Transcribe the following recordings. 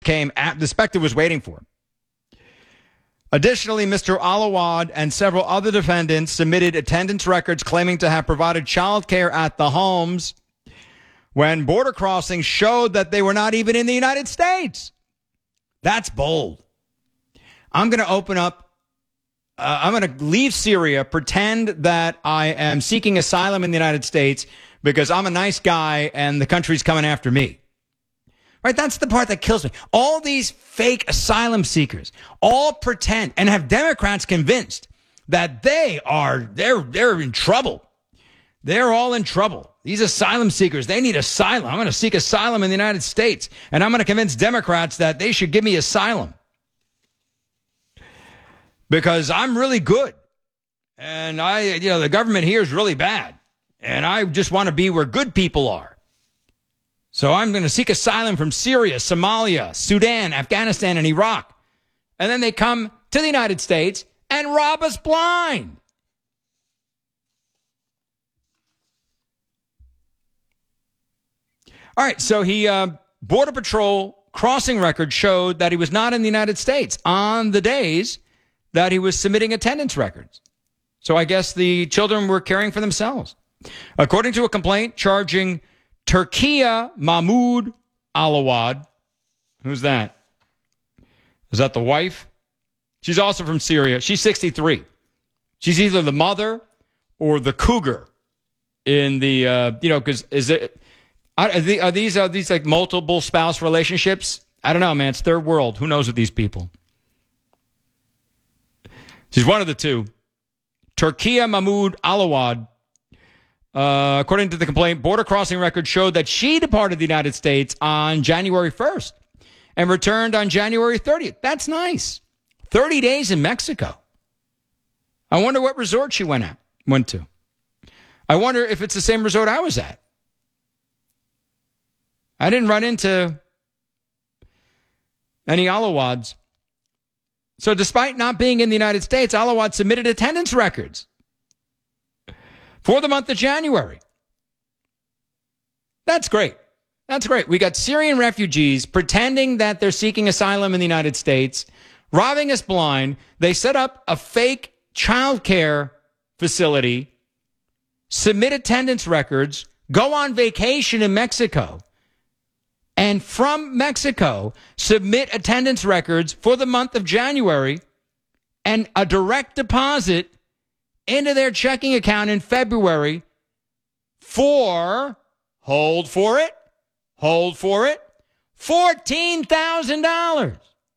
the specter was waiting for him. Additionally, Mr. Alawad and several other defendants submitted attendance records claiming to have provided child care at the homes when border crossings showed that they were not even in the United States. That's bold. I'm going to open up. I'm going to leave Syria, pretend that I am seeking asylum in the United States because I'm a nice guy and the country's coming after me. Right? That's the part that kills me. All these fake asylum seekers all pretend and have Democrats convinced that they're in trouble. They're all in trouble. These asylum seekers, they need asylum. I'm going to seek asylum in the United States, and I'm going to convince Democrats that they should give me asylum because I'm really good. And the government here is really bad. And I just want to be where good people are. So I'm going to seek asylum from Syria, Somalia, Sudan, Afghanistan, and Iraq. And then they come to the United States and rob us blind. All right, so Border Patrol crossing record showed that he was not in the United States on the days that he was submitting attendance records. So I guess the children were caring for themselves. According to a complaint charging Turkiya Mahmoud Alawad. Who's that? Is that the wife? She's also from Syria. She's 63. She's either the mother or the cougar in the, because are these like multiple spouse relationships? I don't know, man. It's third world. Who knows with these people? She's one of the two. Turkiya Mahmoud Alawad. According to the complaint, border crossing records showed that she departed the United States on January 1st and returned on January 30th. That's nice. 30 days in Mexico. I wonder what resort she went to. I wonder if it's the same resort I was at. I didn't run into any Alawads. So despite not being in the United States, Alawad submitted attendance records for the month of January. That's great. That's great. We got Syrian refugees pretending that they're seeking asylum in the United States, robbing us blind. They set up a fake child care facility, submit attendance records, go on vacation in Mexico, and from Mexico, submit attendance records for the month of January and a direct deposit into their checking account in February for, hold for it, $14,000.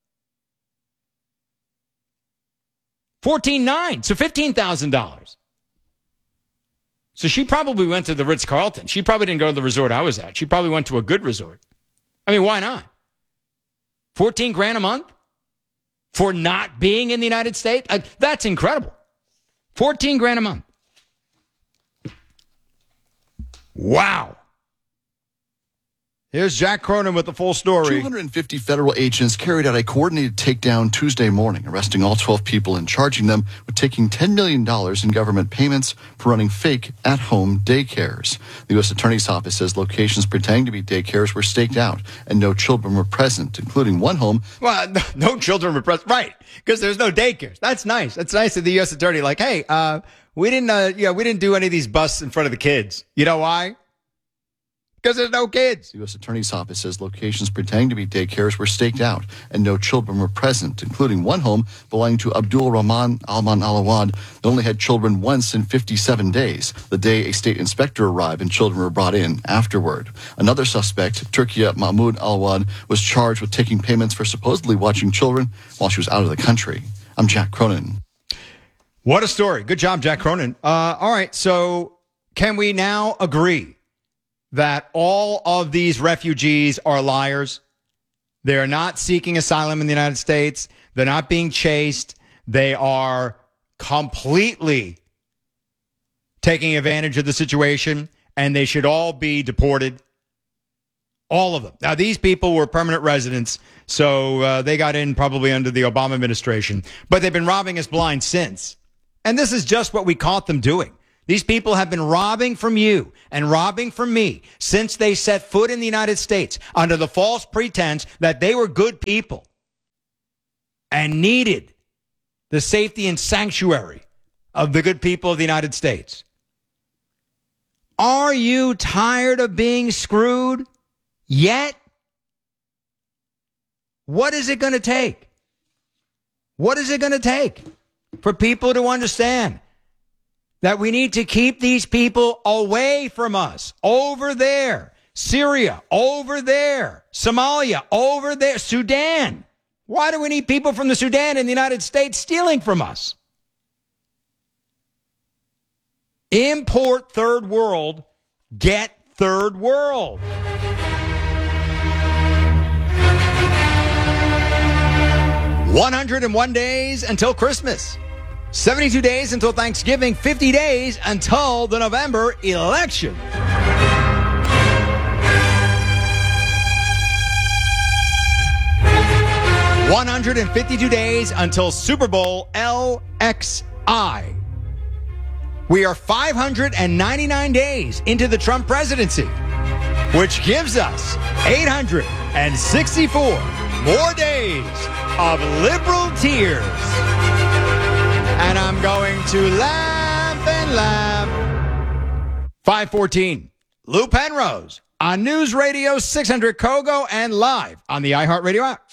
$14,900, so $15,000. So she probably went to the Ritz-Carlton. She probably didn't go to the resort I was at. She probably went to a good resort. I mean, why not? 14 grand a month for not being in the United States? That's incredible. 14 grand a month. Wow. Here's Jack Cronin with the full story. 250 federal agents carried out a coordinated takedown Tuesday morning, arresting all 12 people and charging them with taking $10 million in government payments for running fake at-home daycares. The U.S. Attorney's Office says locations pretending to be daycares were staked out and no children were present, including one home. Well, no children were present. Right, because there's no daycares. That's nice. That's nice of the U.S. Attorney. Like, hey, we didn't do any of these busts in front of the kids. You know why? Because there's no kids. The U.S. Attorney's Office says locations pretending to be daycares were staked out and no children were present, including one home belonging to Abdul Rahman Alman Alawad that only had children once in 57 days, the day a state inspector arrived and children were brought in afterward. Another suspect, Turkiya Mahmoud Alawad, was charged with taking payments for supposedly watching children while she was out of the country. I'm Jack Cronin. What a story. Good job, Jack Cronin. All right, so can we now agree that all of these refugees are liars? They're not seeking asylum in the United States. They're not being chased. They are completely taking advantage of the situation, and they should all be deported. All of them. Now, these people were permanent residents, so they got in probably under the Obama administration. But they've been robbing us blind since. And this is just what we caught them doing. These people have been robbing from you and robbing from me since they set foot in the United States under the false pretense that they were good people and needed the safety and sanctuary of the good people of the United States. Are you tired of being screwed yet? What is it going to take? What is it going to take for people to understand that we need to keep these people away from us? Over there, Syria, over there, Somalia, over there, Sudan. Why do we need people from the Sudan in the United States stealing from us? Import third world, get third world. 101 days until Christmas. 72 days until Thanksgiving. 50 days until the November election. $152 days until Super Bowl LXI. We are 599 days into the Trump presidency, which gives us 864 more days of liberal tears. And I'm going to laugh and laugh. 514, Lou Penrose on News Radio 600 Kogo and live on the iHeartRadio app.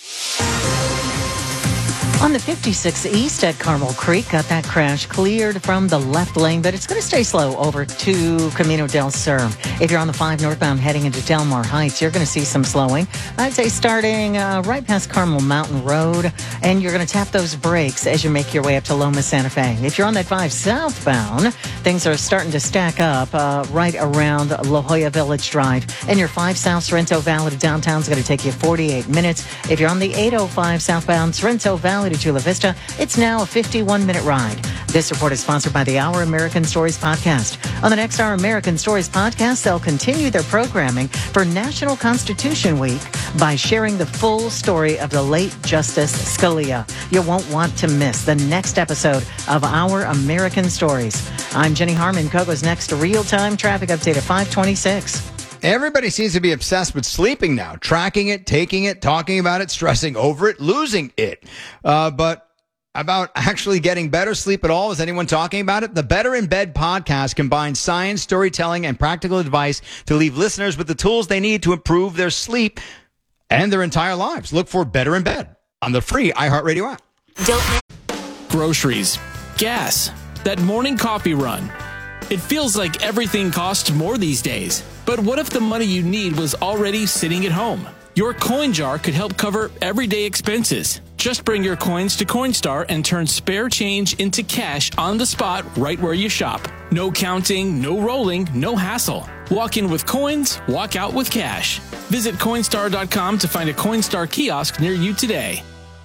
On the 56 East at Carmel Creek, got that crash cleared from the left lane, but it's going to stay slow over to Camino del Sur. If you're on the 5 northbound heading into Del Mar Heights, you're going to see some slowing. I'd say starting right past Carmel Mountain Road, and you're going to tap those brakes as you make your way up to Loma Santa Fe. If you're on that 5 southbound, things are starting to stack up right around La Jolla Village Drive. And your 5 south Sorrento Valley to downtown is going to take you 48 minutes. If you're on the 805 southbound Sorrento Valley to Chula Vista, it's now a 51-minute ride. This report is sponsored by the Our American Stories podcast. On the next Our American Stories podcast, they'll continue their programming for National Constitution Week by sharing the full story of the late Justice Scalia. You won't want to miss the next episode of Our American Stories. I'm Jenny Harmon. Kogo's next real-time traffic update at 526. Everybody seems to be obsessed with sleeping now, tracking it, taking it, talking about it, stressing over it, losing it. But about actually getting better sleep at all, is anyone talking about it? The Better in Bed podcast combines science, storytelling, and practical advice to leave listeners with the tools they need to improve their sleep and their entire lives. Look for Better in Bed on the free iHeartRadio app. Groceries, gas, that morning coffee run. It feels like everything costs more these days. But what if the money you need was already sitting at home? Your coin jar could help cover everyday expenses. Just bring your coins to Coinstar and turn spare change into cash on the spot right where you shop. No counting, no rolling, no hassle. Walk in with coins, walk out with cash. Visit Coinstar.com to find a Coinstar kiosk near you today.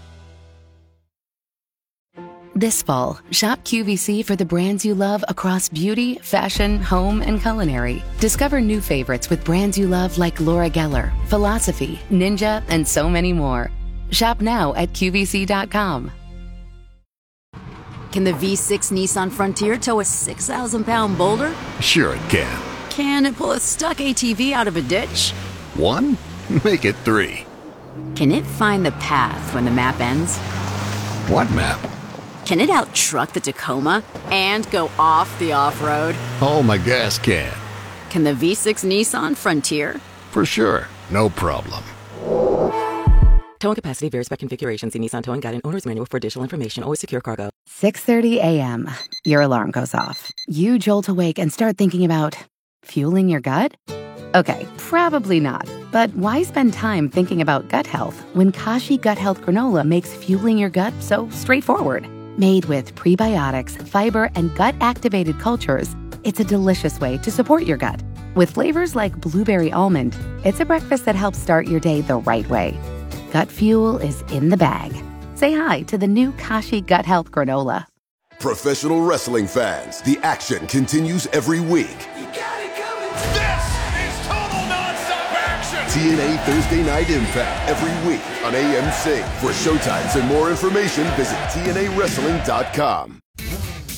This fall, shop QVC for the brands you love across beauty, fashion, home, and culinary. Discover new favorites with brands you love like Laura Geller, Philosophy, Ninja, and so many more. Shop now at QVC.com. Can the V6 Nissan Frontier tow a 6,000-pound boulder? Sure it can. Can it pull a stuck ATV out of a ditch? 1? Make it 3. Can it find the path when the map ends? What map? Can it out-truck the Tacoma and go off the off-road? Oh, my gas can. Can the V6 Nissan Frontier? For sure. No problem. Towing capacity varies by configuration. See Nissan Towing Guide and Owner's Manual for additional information. Always secure cargo. 6:30 a.m. Your alarm goes off. You jolt awake and start thinking about fueling your gut? Okay, probably not. But why spend time thinking about gut health when Kashi Gut Health Granola makes fueling your gut so straightforward? Made with prebiotics, fiber, and gut-activated cultures, it's a delicious way to support your gut. With flavors like blueberry almond, it's a breakfast that helps start your day the right way. Gut fuel is in the bag. Say hi to the new Kashi Gut Health Granola. Professional wrestling fans, the action continues every week. You got it coming. This is total nonstop action. TNA Thursday Night Impact every week on AMC. For showtimes and more information, visit TNAWrestling.com.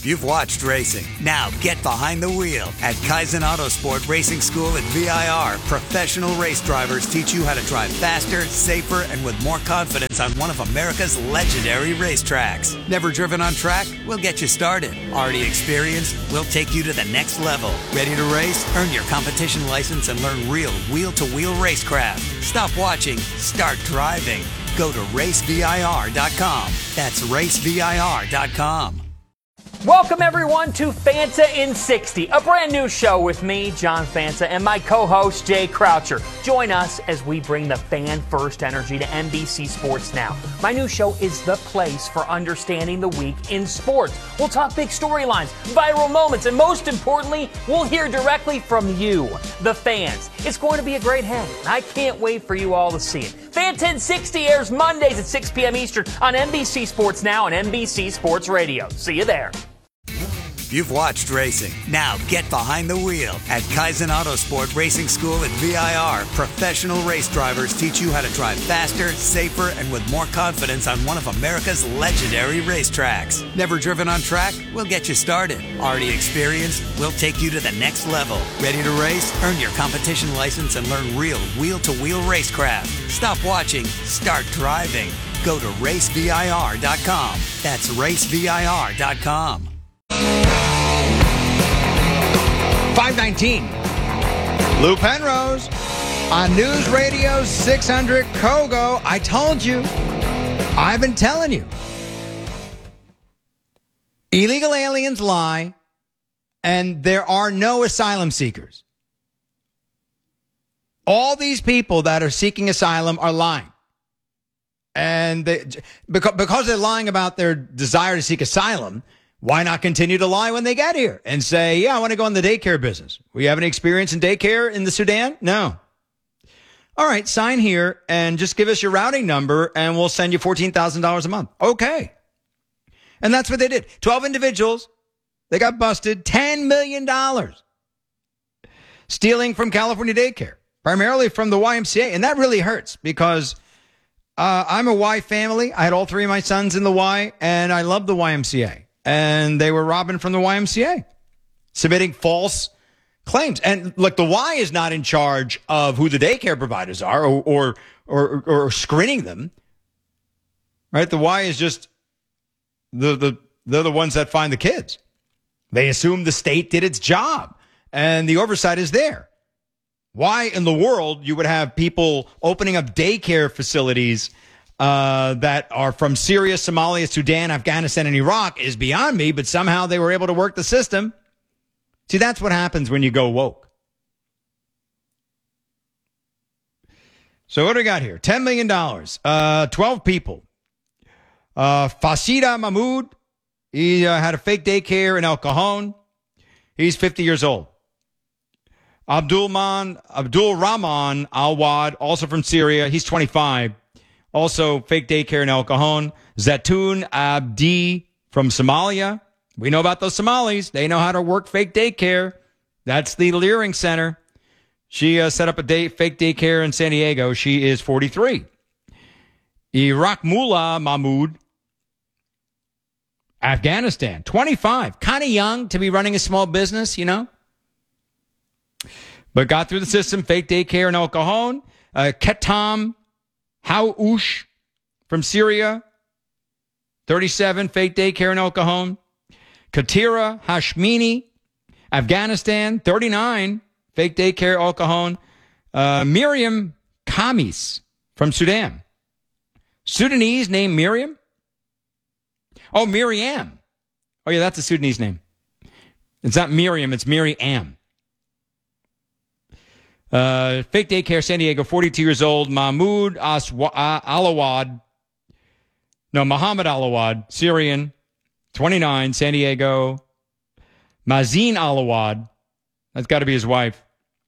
You've watched racing. Now get behind the wheel. At Kaizen Autosport Racing School at VIR, professional race drivers teach you how to drive faster, safer, and with more confidence on one of America's legendary racetracks. Never driven on track? We'll get you started. Already experienced? We'll take you to the next level. Ready to race? Earn your competition license and learn real wheel-to-wheel racecraft. Stop watching. Start driving. Go to racevir.com. That's racevir.com. Welcome, everyone, to Fanta in 60, a brand new show with me, John Fanta, and my co-host, Jay Croucher. Join us as we bring the fan-first energy to NBC Sports Now. My new show is the place for understanding the week in sports. We'll talk big storylines, viral moments, and most importantly, we'll hear directly from you, the fans. It's going to be a great hang, and I can't wait for you all to see it. Fanta in 60 airs Mondays at 6 p.m. Eastern on NBC Sports Now and NBC Sports Radio. See you there. You've watched racing. Now get behind the wheel. At Kaizen Autosport Racing School at VIR, professional race drivers teach you how to drive faster, safer, and with more confidence on one of America's legendary racetracks. Never driven on track? We'll get you started. Already experienced? We'll take you to the next level. Ready to race? Earn your competition license and learn real wheel-to-wheel racecraft. Stop watching. Start driving. Go to racevir.com. That's racevir.com. 519. Lou Penrose on News Radio 600 Kogo. I told you. I've been telling you. Illegal aliens lie, and there are no asylum seekers. All these people that are seeking asylum are lying. And because they're lying about their desire to seek asylum, why not continue to lie when they get here and say, yeah, I want to go in the daycare business. We have any experience in daycare in the Sudan? No. All right, sign here and just give us your routing number and we'll send you $14,000 a month. Okay. And that's what they did. 12 individuals. They got busted. $10 million stealing from California daycare, primarily from the YMCA. And that really hurts because I'm a Y family. I had all three of my sons in the Y, and I love the YMCA. And they were robbing from the YMCA, submitting false claims. And look, the Y is not in charge of who the daycare providers are or screening them, right? The Y is just they're the ones that find the kids. They assume the state did its job, and the oversight is there. Why in the world you would have people opening up daycare facilities that are from Syria, Somalia, Sudan, Afghanistan, and Iraq is beyond me, but somehow they were able to work the system. See, that's what happens when you go woke. So what do we got here? $10 million, 12 people. Fasida Mahmoud, he had a fake daycare in El Cajon. He's 50 years old. Abdul Rahman Al-Wad, also from Syria. He's 25. Also, fake daycare in El Cajon. Zatoun Abdi from Somalia. We know about those Somalis. They know how to work fake daycare. That's the Leering Center. She set up a fake daycare in San Diego. She is 43. Iraq Mullah Mahmoud, Afghanistan, 25. Kind of young to be running a small business, you know. But got through the system, fake daycare in El Cajon. Ketam Hawush from Syria, 37, fake daycare in El Cajon. Katira Hashmini, Afghanistan, 39, fake daycare El Cajon. Miriam Kamis from Sudan. Sudanese named Miriam? Oh, Miriam. Oh, yeah, that's a Sudanese name. It's not Miriam, it's Miriam. Fake daycare, San Diego, 42 years old. Mahmoud Alawad. No, Muhammad Alawad, Syrian, 29, San Diego. Mazin Alawad. That's got to be his wife.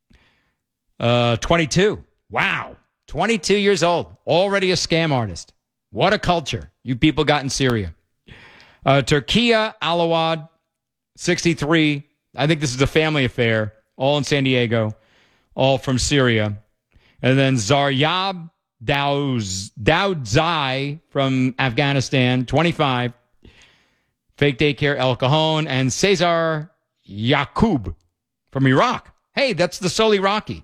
22. Wow. 22 years old. Already a scam artist. What a culture you people got in Syria. Turkiya Alawad, 63. I think this is a family affair. All in San Diego. All from Syria. And then Zaryab Daudzai from Afghanistan, 25. fake daycare El Cajon, and Cesar Yacoub from Iraq. Hey, that's the Sol Iraqi.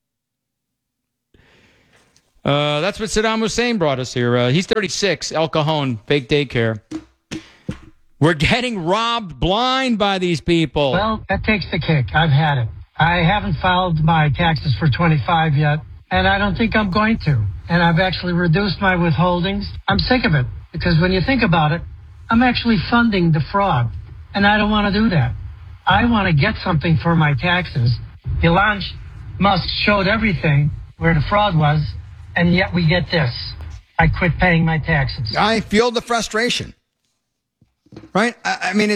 That's what Saddam Hussein brought us here. He's 36, El Cajon, fake daycare. We're getting robbed blind by these people. Well, that takes the cake. I've had it. I haven't filed my taxes for 25 yet, and I don't think I'm going to. And I've actually reduced my withholdings. I'm sick of it, because when you think about it, I'm actually funding the fraud, and I don't want to do that. I want to get something for my taxes. Elon Musk showed everything where the fraud was, and yet we get this. I quit paying my taxes. I feel the frustration. Right? I mean,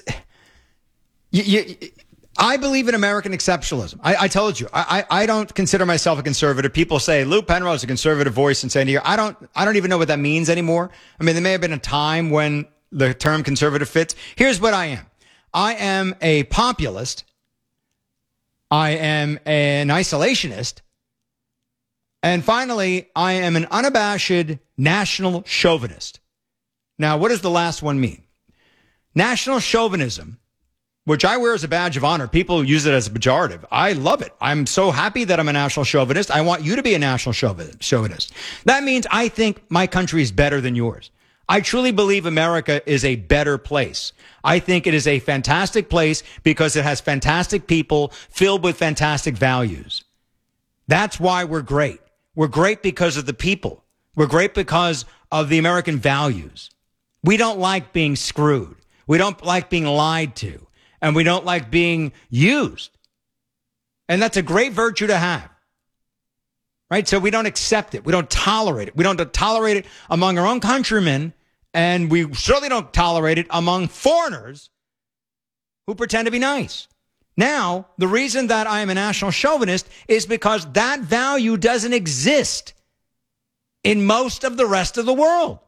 I believe in American exceptionalism. I told you, I don't consider myself a conservative. People say Lou Penrose is a conservative voice in San Diego. I don't even know what that means anymore. I mean, there may have been a time when the term conservative fits. Here's what I am. I am a populist. I am an isolationist. And finally, I am an unabashed national chauvinist. Now, what does the last one mean? National chauvinism, which I wear as a badge of honor. People use it as a pejorative. I love it. I'm so happy that I'm a national chauvinist. I want you to be a national chauvinist. That means I think my country is better than yours. I truly believe America is a better place. I think it is a fantastic place because it has fantastic people filled with fantastic values. That's why we're great. We're great because of the people. We're great because of the American values. We don't like being screwed. We don't like being lied to. And we don't like being used. And that's a great virtue to have. Right? So we don't accept it. We don't tolerate it. We don't tolerate it among our own countrymen. And we certainly don't tolerate it among foreigners who pretend to be nice. Now, the reason that I am a national chauvinist is because that value doesn't exist in most of the rest of the world.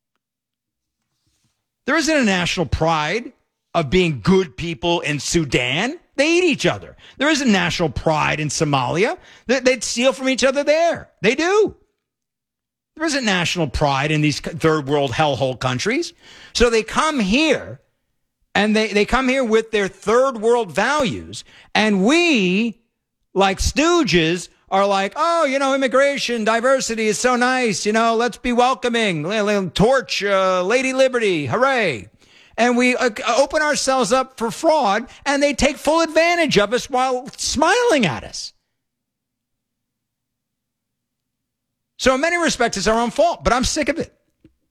There isn't a national pride of being good people in Sudan. They eat each other. There isn't national pride in Somalia. They'd steal from each other there. They do. There isn't national pride in these third world hellhole countries. So they come here, and they come here with their third world values. And we, like stooges, are like, oh, immigration, diversity is so nice. Let's be welcoming. Torch, Lady Liberty, hooray. And we open ourselves up for fraud, and they take full advantage of us while smiling at us. So in many respects, it's our own fault, but I'm sick of it.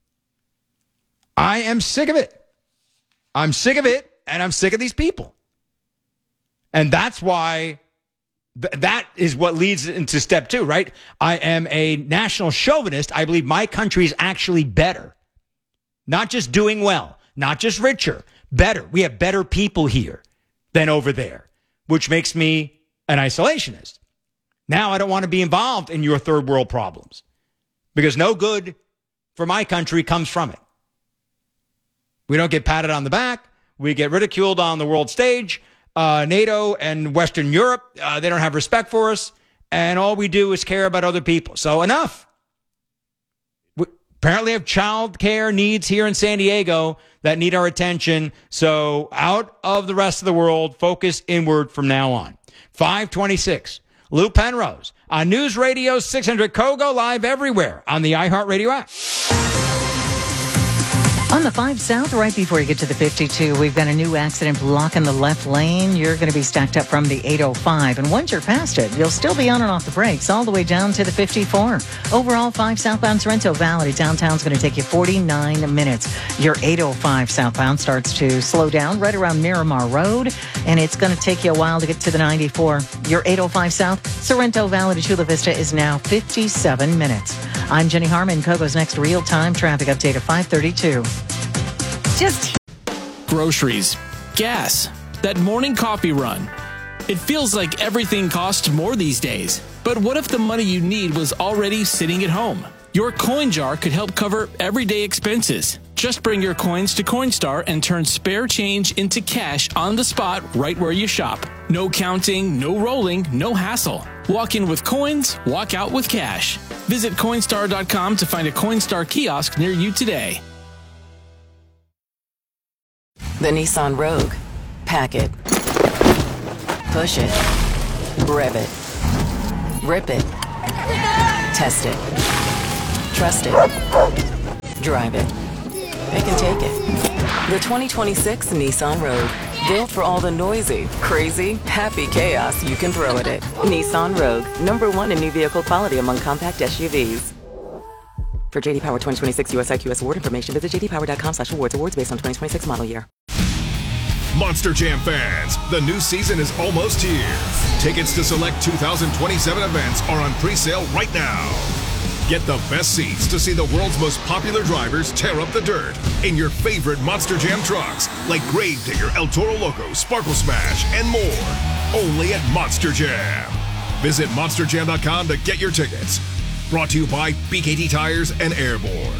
I am sick of it. I'm sick of it, and I'm sick of these people. And that's why that is what leads into step 2, right? I am a national chauvinist. I believe my country is actually better. Not just doing well, not just richer, better. We have better people here than over there, which makes me an isolationist. Now I don't want to be involved in your third world problems because no good for my country comes from it. We don't get patted on the back. We get ridiculed on the world stage. NATO and Western Europe, they don't have respect for us. And all we do is care about other people. So enough. We apparently have child care needs here in San Diego that need our attention. So out of the rest of the world, focus inward from now on. 526. Lou Penrose on News Radio 600 Kogo, live everywhere on the iHeartRadio app. On the 5 South, right before you get to the 52, we've got a new accident blocking the left lane. You're going to be stacked up from the 805. And once you're past it, you'll still be on and off the brakes all the way down to the 54. Overall, 5 southbound Sorrento Valley. Downtown's going to take you 49 minutes. Your 805 southbound starts to slow down right around Miramar Road. And it's going to take you a while to get to the 94. Your 805 South, Sorrento Valley to Chula Vista is now 57 minutes. I'm Jenny Harmon. Kogo's next real-time traffic update at 5:32. Groceries, gas, that morning coffee run. It feels like everything costs more these days. But what if the money you need was already sitting at home? Your coin jar could help cover everyday expenses. Just bring your coins to Coinstar and turn spare change into cash on the spot right where you shop. No counting, no rolling, no hassle. Walk in with coins, walk out with cash. Visit Coinstar.com to find a Coinstar kiosk near you today. The Nissan Rogue. Pack it. Push it. Rev it. Rip it. Test it. Trust it. Drive it. It can take it. The 2026 Nissan Rogue. Built for all the noisy, crazy, happy chaos you can throw at it. Nissan Rogue. #1 in new vehicle quality among compact SUVs. For JD Power 2026 US IQS award information, visit jdpower.com/awards. Awards based on 2026 model year. Monster Jam fans, the new season is almost here. Tickets to select 2027 events are on pre-sale right now. Get the best seats to see the world's most popular drivers tear up the dirt in your favorite Monster Jam trucks like Gravedigger, El Toro Loco, Sparkle Smash, and more. Only at Monster Jam. Visit monsterjam.com to get your tickets. Brought to you by BKT Tires and Airborne.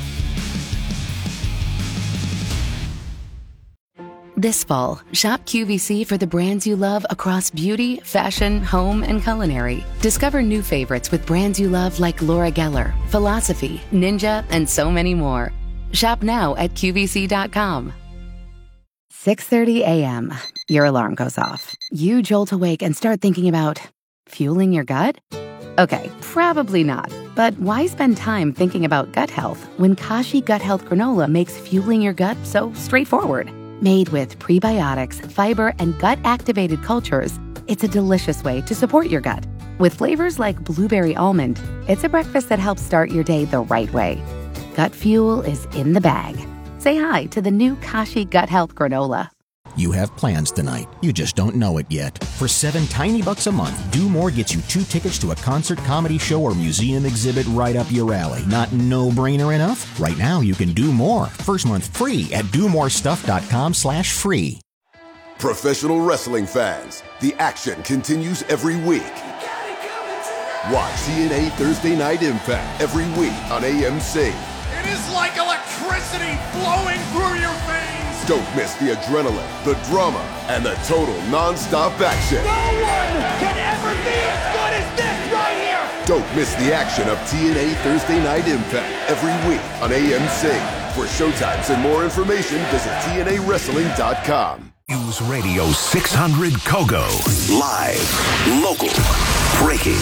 This fall, shop QVC for the brands you love across beauty, fashion, home, and culinary. Discover new favorites with brands you love like Laura Geller, Philosophy, Ninja, and so many more. Shop now at QVC.com. 6:30 a.m. Your alarm goes off. You jolt awake and start thinking about fueling your gut? Okay, probably not. But why spend time thinking about gut health when Kashi Gut Health Granola makes fueling your gut so straightforward? Made with prebiotics, fiber, and gut-activated cultures, it's a delicious way to support your gut. With flavors like blueberry almond, it's a breakfast that helps start your day the right way. Gut fuel is in the bag. Say hi to the new Kashi Gut Health Granola. You have plans tonight. You just don't know it yet. For $7 tiny bucks a month, Do More gets you 2 tickets to a concert, comedy show, or museum exhibit right up your alley. Not no-brainer enough? Right now, you can do more. First month free at domorestuff.com/free. Professional wrestling fans, the action continues every week. Watch TNA Thursday Night Impact every week on AMC. It is like electricity flowing through your veins. Don't miss the adrenaline, the drama, and the total non-stop action. No one can ever be as good as this right here. Don't miss the action of TNA Thursday Night Impact every week on AMC. For showtimes and more information, visit TNAWrestling.com. News Radio 600 Kogo. Live, local, breaking.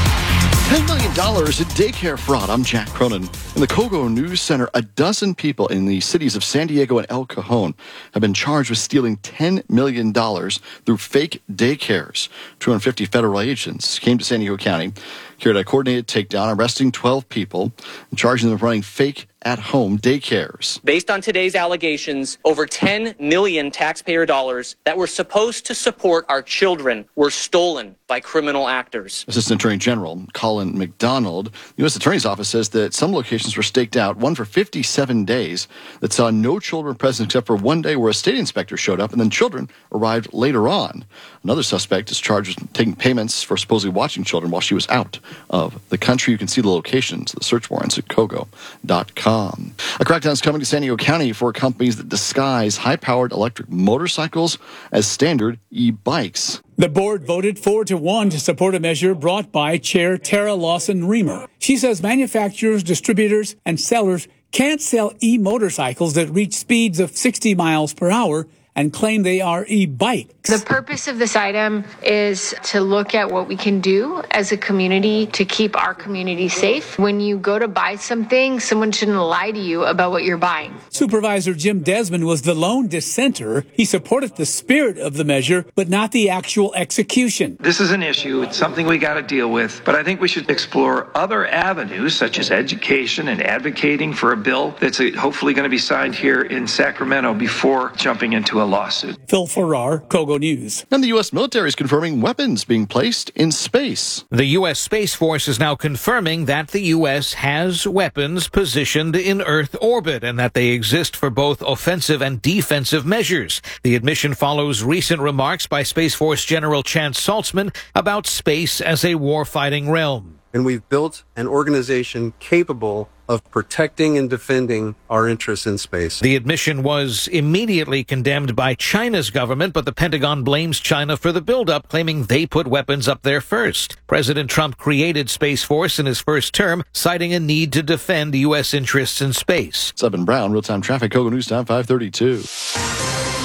$10 million in daycare fraud. I'm Jack Cronin. In the Kogo News Center, a dozen people in the cities of San Diego and El Cajon have been charged with stealing $10 million through fake daycares. 250 federal agents came to San Diego County, carried a coordinated takedown, arresting 12 people and charging them with running fake at-home daycares. Based on today's allegations, over 10 million taxpayer dollars that were supposed to support our children were stolen by criminal actors. Assistant Attorney General Colin McDonald, the U.S. Attorney's Office says that some locations were staked out, one for 57 days, that saw no children present except for one day where a state inspector showed up, and then children arrived later on. Another suspect is charged with taking payments for supposedly watching children while she was out of the country. You can see the locations, the search warrants at Kogo.com. A crackdown is coming to San Diego County for companies that disguise high-powered electric motorcycles as standard e-bikes. The board voted 4-1 to support a measure brought by Chair Tara Lawson-Remer. She says manufacturers, distributors, and sellers can't sell e-motorcycles that reach speeds of 60 miles per hour and claim they are e-bikes. The purpose of this item is to look at what we can do as a community to keep our community safe. When you go to buy something, someone shouldn't lie to you about what you're buying. Supervisor Jim Desmond was the lone dissenter. He supported the spirit of the measure, but not the actual execution. This is an issue. It's something we got to deal with. But I think we should explore other avenues, such as education and advocating for a bill that's hopefully going to be signed here in Sacramento before jumping into a lawsuit. Phil Farrar, Kogo News. And the U.S. military is confirming weapons being placed in space. The U.S. Space Force is now confirming that the U.S. has weapons positioned in Earth orbit and that they exist for both offensive and defensive measures. The admission follows recent remarks by Space Force General Chance Saltzman about space as a warfighting realm. And we've built an organization capable of protecting and defending our interests in space. The admission was immediately condemned by China's government, but the Pentagon blames China for the buildup, claiming they put weapons up there first. President Trump created Space Force in his first term, citing a need to defend U.S. interests in space. Evan Brown, real-time traffic, Kogo News Time 532.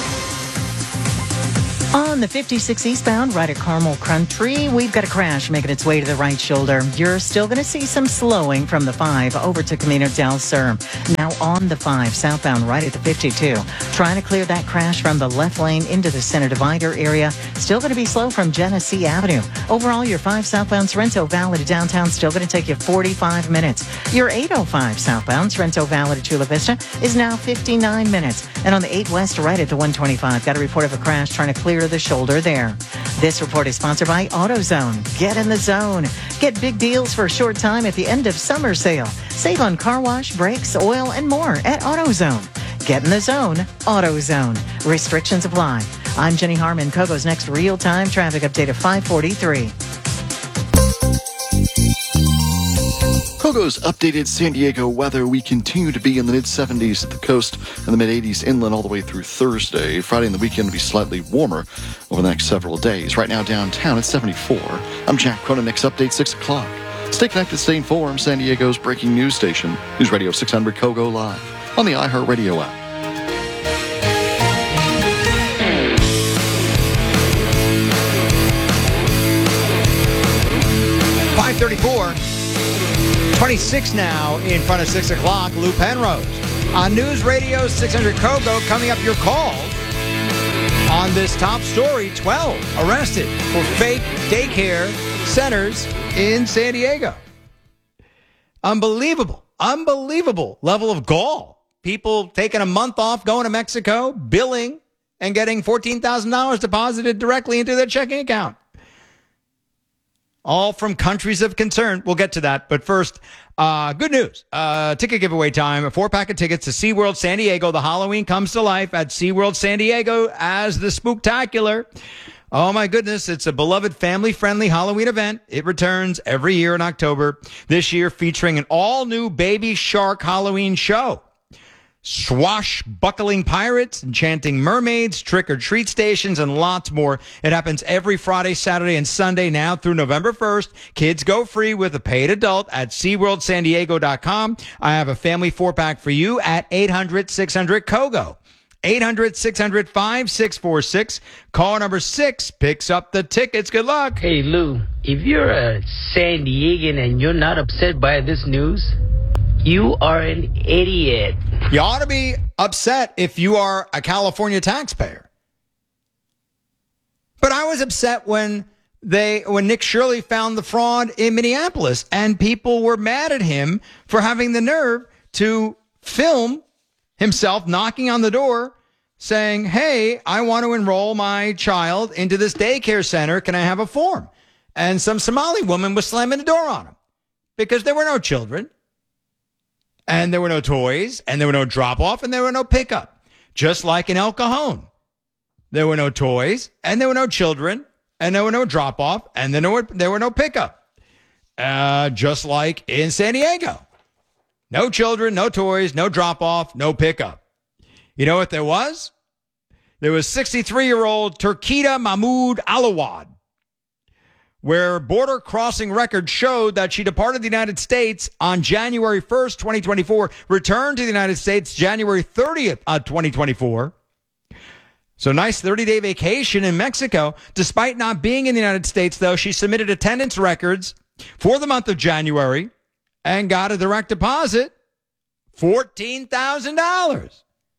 On the 56 eastbound, right at Carmel Country, we've got a crash making its way to the right shoulder. You're still going to see some slowing from the 5 over to Camino del Sur. Now on the 5 southbound, right at the 52. Trying to clear that crash from the left lane into the center divider area. Still going to be slow from Genesee Avenue. Overall, your 5 southbound Sorrento Valley to downtown still going to take you 45 minutes. Your 805 southbound Sorrento Valley to Chula Vista is now 59 minutes. And on the 8 west, right at the 125, got a report of a crash trying to clear the shoulder there. This report is sponsored by AutoZone. Get in the zone. Get big deals for a short time at the end of summer sale. Save on car wash, brakes, oil, and more at AutoZone. Get in the zone. AutoZone. Restrictions apply. I'm Jenny Harmon. Kogo's next real-time traffic update at 5:43. Kogo's updated San Diego weather. We continue to be in the mid-70s at the coast and the mid-80s inland all the way through Thursday. Friday and the weekend will be slightly warmer over the next several days. Right now downtown it's 74. I'm Jack Cronin. Next update 6 o'clock. Stay connected, stay informed. San Diego's breaking news station, News Radio 600 Kogo Live on the iHeartRadio app. .34. 26 now in front of 6 o'clock. Lou Penrose on News Radio 600 Kogo. Coming up, your calls on this top story. 12 arrested for fake daycare centers in San Diego. Unbelievable level of gall. People taking a month off, going to Mexico, billing, and getting $14,000 deposited directly into their checking account. All from countries of concern. We'll get to that. But first, good news. Ticket giveaway time. A 4-pack of tickets to SeaWorld San Diego. The Halloween comes to life at SeaWorld San Diego as the Spooktacular. Oh, my goodness. It's a beloved family-friendly Halloween event. It returns every year in October. This year featuring an all-new Baby Shark Halloween show. Swashbuckling pirates, enchanting mermaids, trick-or-treat stations, and lots more. It happens every Friday, Saturday, and Sunday now through November 1st. Kids go free with a paid adult at SeaWorldSanDiego.com. I have a family 4-pack for you at 800-600-KOGO. 800-600-5646. Call number 6 picks up the tickets. Good luck. Hey, Lou, if you're a San Diegan and you're not upset by this news, you are an idiot. You ought to be upset if you are a California taxpayer. But I was upset when Nick Shirley found the fraud in Minneapolis and people were mad at him for having the nerve to film himself knocking on the door saying, hey, I want to enroll my child into this daycare center. Can I have a form? And some Somali woman was slamming the door on him because there were no children. And there were no toys, and there were no drop-off, and there were no pickup. Just like in El Cajon. There were no toys, and there were no children, and there were no drop-off, and there were no pickup. Just like in San Diego. No children, no toys, no drop-off, no pickup. You know what there was? There was 63-year-old Turkida Mahmoud Alawad, where border crossing records showed that she departed the United States on January 1st, 2024, returned to the United States January 30th, 2024. So nice 30-day vacation in Mexico. Despite not being in the United States, though, she submitted attendance records for the month of January and got a direct deposit, $14,000.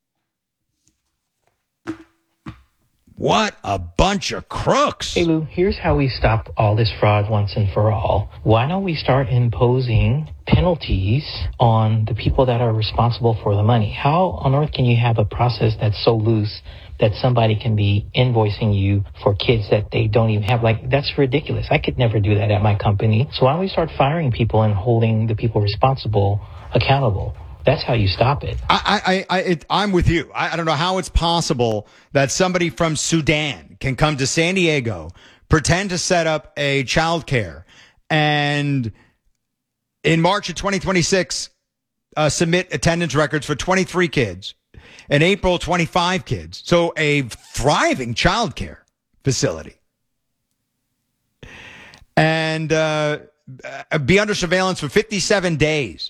What a bunch of crooks. Hey, Lou, here's how we stop all this fraud once and for all. Why don't we start imposing penalties on the people that are responsible for the money? How on earth can you have a process that's so loose that somebody can be invoicing you for kids that they don't even have? Like, that's ridiculous. I could never do that at my company. So why don't we start firing people and holding the people responsible accountable? That's how you stop it. I'm with you. I don't know how it's possible that somebody from Sudan can come to San Diego, pretend to set up a childcare, and in March of 2026, submit attendance records for 23 kids. In April, 25 kids. So a thriving childcare facility. And be under surveillance for 57 days.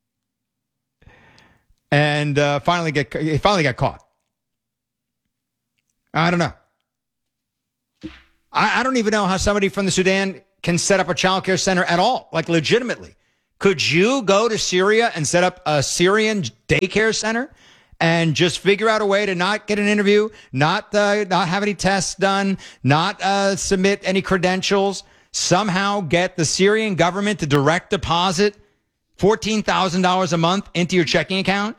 And finally got caught. I don't know. I don't even know how somebody from the Sudan can set up a child care center at all, like legitimately. Could you go to Syria and set up a Syrian daycare center and just figure out a way to not get an interview, not have any tests done, not submit any credentials, somehow get the Syrian government to direct deposit $14,000 a month into your checking account?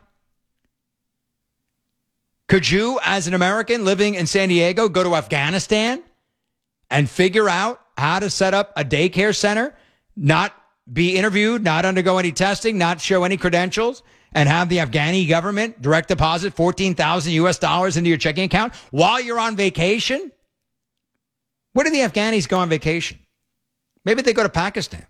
Could you, as an American living in San Diego, go to Afghanistan and figure out how to set up a daycare center, not be interviewed, not undergo any testing, not show any credentials, and have the Afghani government direct deposit $14,000 into your checking account while you're on vacation? Where do the Afghanis go on vacation? Maybe they go to Pakistan.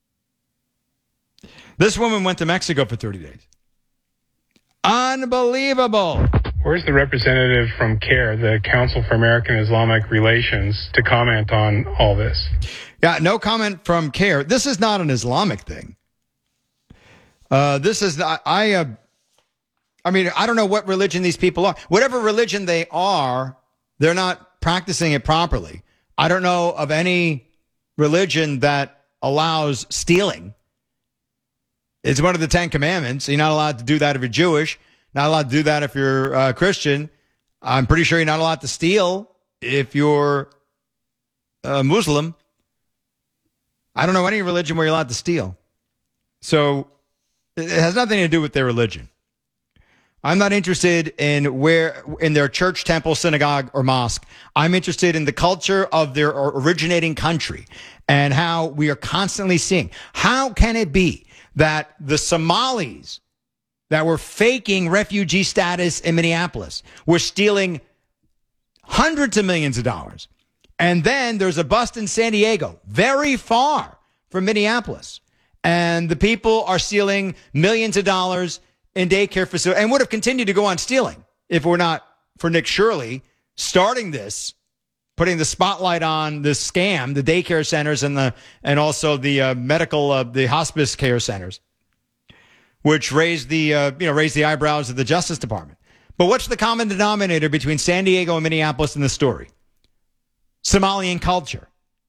This woman went to Mexico for 30 days. Unbelievable. Where's the representative from CARE, the Council for American Islamic Relations, to comment on all this? Yeah, no comment from CARE. This is not an Islamic thing. This is not, I mean, I don't know what religion these people are. Whatever religion they are, they're not practicing it properly. I don't know of any religion that allows stealing. It's one of the 10 commandments. You're not allowed to do that if you're Jewish. Not allowed to do that if you're Christian. I'm pretty sure you're not allowed to steal if you're Muslim. I don't know any religion where you're allowed to steal. So it has nothing to do with their religion. I'm not interested in their church, temple, synagogue, or mosque. I'm interested in the culture of their originating country and how we are constantly seeing. How can it be that the Somalis that were faking refugee status in Minneapolis were stealing hundreds of millions of dollars? And then there's a bust in San Diego, very far from Minneapolis. And the people are stealing millions of dollars in daycare facilities and would have continued to go on stealing if it were not for Nick Shirley starting this, putting the spotlight on this scam, the daycare centers and also the medical, the hospice care centers, which raised the eyebrows of the Justice Department. But what's the common denominator between San Diego and Minneapolis in the story? Somalian culture.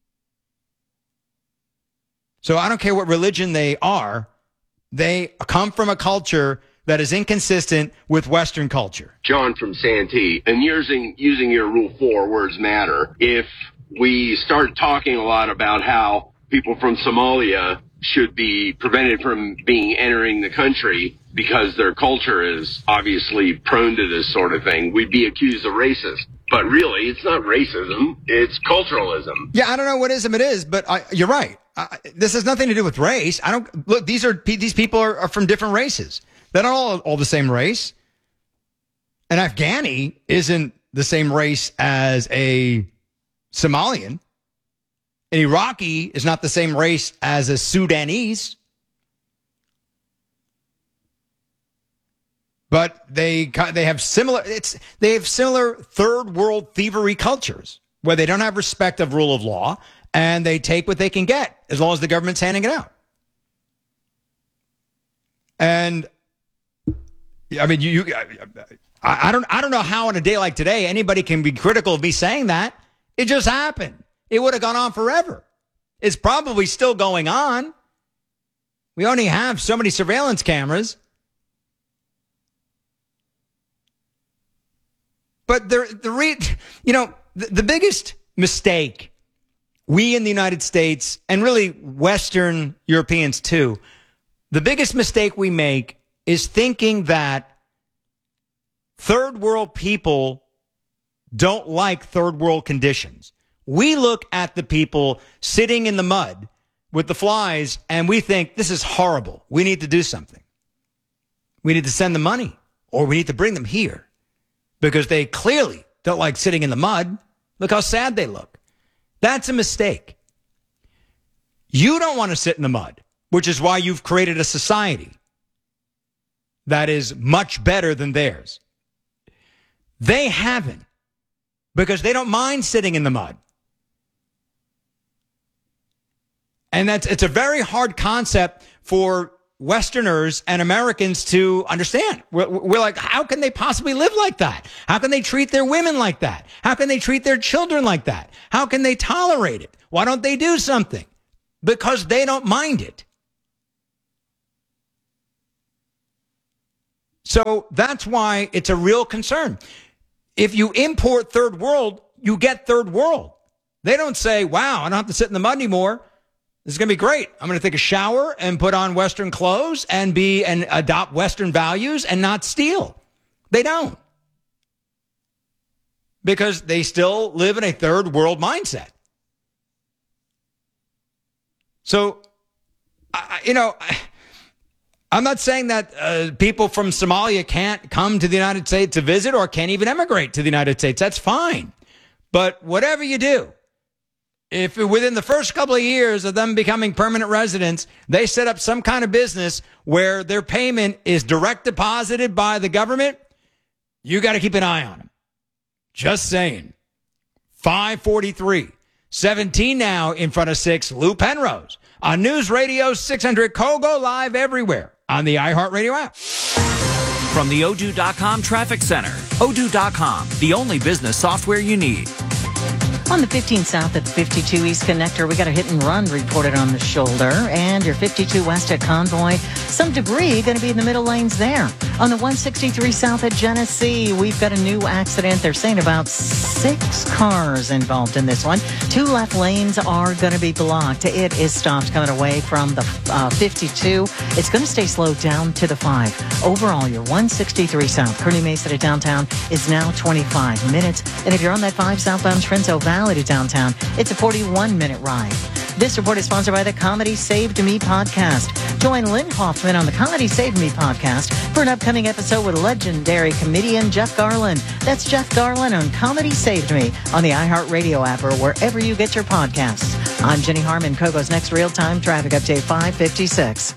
So I don't care what religion they are, they come from a culture that is inconsistent with Western culture. John from Santee, and using your Rule 4, words matter, if we start talking a lot about how people from Somalia should be prevented from entering the country because their culture is obviously prone to this sort of thing, we'd be accused of racist. But really, it's not racism, it's culturalism. Yeah, I don't know what ism it is, but you're right. This has nothing to do with race. These people are from different races. They're not all the same race. An Afghani isn't the same race as a Somalian. An Iraqi is not the same race as a Sudanese. But they have similar third world thievery cultures where they don't have respect of rule of law and they take what they can get as long as the government's handing it out. And I mean, I don't know how on a day like today anybody can be critical of me saying that. It just happened. It would have gone on forever. It's probably still going on. We only have so many surveillance cameras. But the biggest mistake we in the United States, and really Western Europeans too, the biggest mistake we make is thinking that third world people don't like third world conditions. We look at the people sitting in the mud with the flies and we think this is horrible. We need to do something. We need to send them money or we need to bring them here because they clearly don't like sitting in the mud. Look how sad they look. That's a mistake. You don't want to sit in the mud, which is why you've created a society that is much better than theirs. They haven't, because they don't mind sitting in the mud. And it's a very hard concept for Westerners and Americans to understand. We're like, how can they possibly live like that? How can they treat their women like that? How can they treat their children like that? How can they tolerate it? Why don't they do something? Because they don't mind it. So that's why it's a real concern. If you import third world, you get third world. They don't say, wow, I don't have to sit in the mud anymore. This is going to be great. I'm going to take a shower and put on Western clothes and adopt Western values and not steal. They don't. Because they still live in a third world mindset. So, I'm not saying that people from Somalia can't come to the United States to visit or can't even emigrate to the United States. That's fine. But whatever you do, if within the first couple of years of them becoming permanent residents, they set up some kind of business where their payment is direct deposited by the government, you got to keep an eye on them. Just saying. 5:43, 17 now in front of 6. Lou Penrose on News Radio 600 Kogo, live everywhere on the iHeartRadio app. From the Odoo.com Traffic Center, Odoo.com, the only business software you need. On the 15 South at the 52 East Connector, we got a hit and run reported on the shoulder. And your 52 West at Convoy, some debris going to be in the middle lanes there. On the 163 South at Genesee, we've got a new accident. They're saying about 6 cars involved in this one. 2 left lanes are going to be blocked. It is stopped coming away from the 52. It's going to stay slow down to the 5. Overall, your 163 South, Kearny Mesa to downtown is now 25 minutes. And if you're on that 5 southbound Trinso Valley to downtown, it's a 41-minute ride. This report is sponsored by the Comedy Saved Me podcast. Join Lynn Hoffman on the Comedy Saved Me podcast for an upcoming episode with legendary comedian Jeff Garlin. That's Jeff Garlin on Comedy Saved Me on the iHeartRadio app or wherever you get your podcasts. I'm Jenny Harmon, Kogo's next real-time traffic update, 5:56.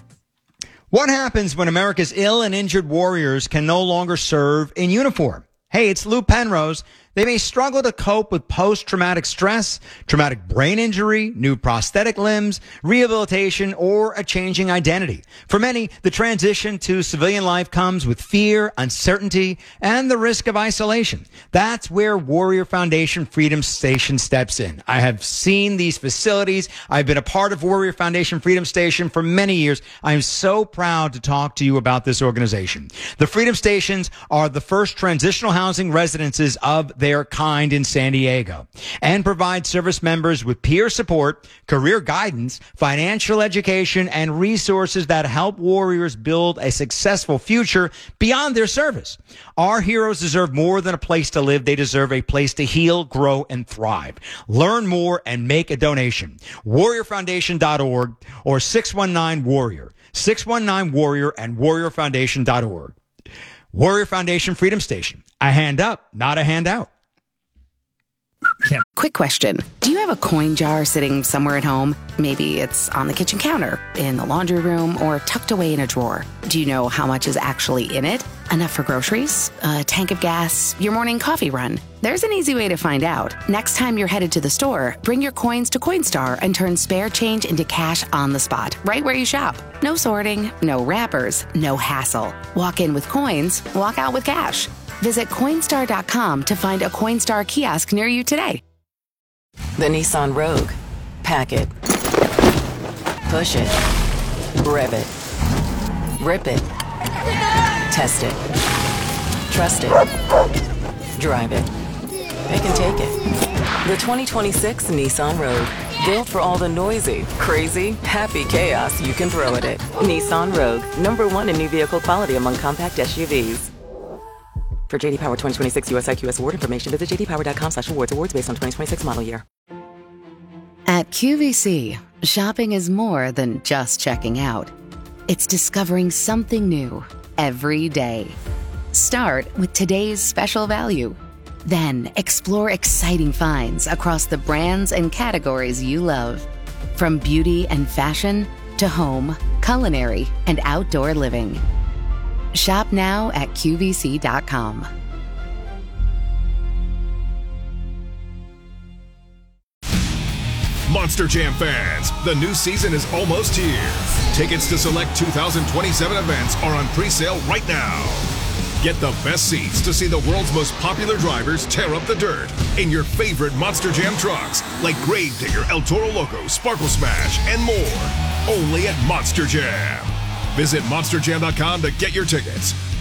What happens when America's ill and injured warriors can no longer serve in uniform? Hey, it's Lou Penrose. They may struggle to cope with post-traumatic stress, traumatic brain injury, new prosthetic limbs, rehabilitation, or a changing identity. For many, the transition to civilian life comes with fear, uncertainty, and the risk of isolation. That's where Warrior Foundation Freedom Station steps in. I have seen these facilities. I've been a part of Warrior Foundation Freedom Station for many years. I'm so proud to talk to you about this organization. The Freedom Stations are the first transitional housing residences of their kind in San Diego and provide service members with peer support, career guidance, financial education, and resources that help warriors build a successful future beyond their service. Our heroes deserve more than a place to live. They deserve a place to heal, grow, and thrive. Learn more and make a donation. WarriorFoundation.org or 619-WARRIOR. 619-WARRIOR and WarriorFoundation.org. Warrior Foundation Freedom Station. A hand up, not a handout. Quick question. Do you have a coin jar sitting somewhere at home? Maybe it's on the kitchen counter, in the laundry room, or tucked away in a drawer. Do you know how much is actually in it? Enough for groceries, a tank of gas, your morning coffee run? There's an easy way to find out. Next time you're headed to the store, bring your coins to Coinstar and turn spare change into cash on the spot, right where you shop. No sorting, no wrappers, no hassle. Walk in with coins, walk out with cash. Visit Coinstar.com to find a Coinstar kiosk near you today. The Nissan Rogue. Pack it. Push it. Rev it. Rip it. Test it. Trust it. Drive it. Pick and take it. The 2026 Nissan Rogue. Built for all the noisy, crazy, happy chaos you can throw at it. Nissan Rogue. #1 in new vehicle quality among compact SUVs. For JD Power 2026 US IQS award information, visit jdpower.com/awards. Awards based on 2026 model year. At QVC, shopping is more than just checking out. It's discovering something new every day. Start with today's special value. Then explore exciting finds across the brands and categories you love. From beauty and fashion to home, culinary, and outdoor living. Shop now at QVC.com. Monster Jam fans, the new season is almost here. Tickets to select 2027 events are on pre-sale right now. Get the best seats to see the world's most popular drivers tear up the dirt in your favorite Monster Jam trucks, like Gravedigger, El Toro Loco, Sparkle Smash, and more. Only at Monster Jam. Visit monsterjam.com to get your tickets.